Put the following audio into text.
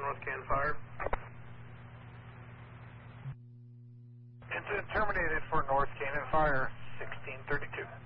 North Canton Fire. Incident terminated for North Canton Fire, 1632.